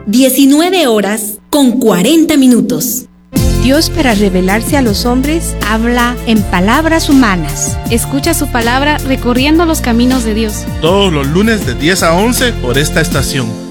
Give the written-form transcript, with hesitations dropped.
19:40. Dios, para revelarse a los hombres, habla en palabras humanas. Escucha su palabra recorriendo los caminos de Dios. Todos los lunes de 10 a 11 por esta estación.